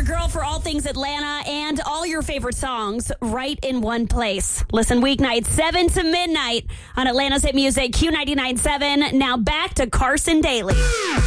girl for all things Atlanta and all your favorite songs right in one place. Listen weeknights 7 to midnight on Atlanta's Hit Music Q99.7. Now back to Carson Daly.